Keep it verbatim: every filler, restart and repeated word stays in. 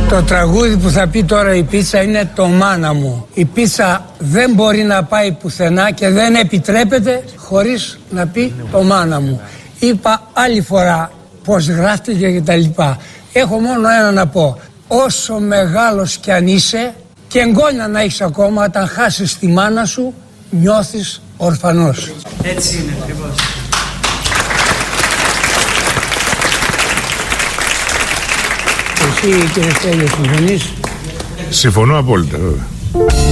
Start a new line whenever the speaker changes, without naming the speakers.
Το τραγούδι που θα πει τώρα η πίτσα είναι το μάνα μου. Η πίτσα δεν μπορεί να πάει πουθενά και δεν επιτρέπεται χωρίς να πει το μάνα μου. Είπα άλλη φορά πως γράφτηκε και τα λοιπά. Έχω μόνο ένα να πω. Όσο μεγάλος κι αν είσαι και εγγόνια να έχεις ακόμα, όταν χάσεις τη μάνα σου νιώθεις ορφανός.
Έτσι είναι ακριβώς.
Εσύ κύριε Στέλιο συμφωνείς?
Συμφωνώ απόλυτα βέβαια.